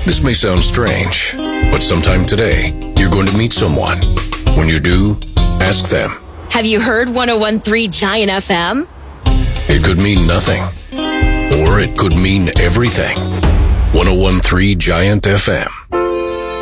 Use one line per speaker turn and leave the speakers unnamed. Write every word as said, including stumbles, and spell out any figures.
This may sound strange, but sometime today, you're going to meet someone. When you do, ask them.
Have you heard one oh one point three Giant F M?
It could mean nothing, or it could mean everything. one oh one point three Giant F M.